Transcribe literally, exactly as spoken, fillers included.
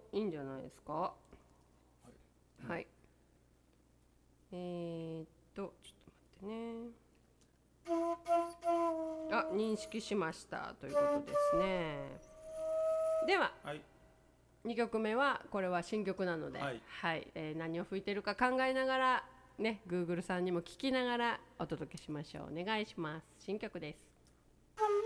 いいんじゃないですか。はい、はい、えー、っとちょっと待ってね。あ、認識しましたということですね。では、はい、にきょくめはこれは新曲なので、はいはい、えー、何を吹いてるか考えながらね、 Google さんにも聞きながらお届けしましょう。お願いします。新曲です。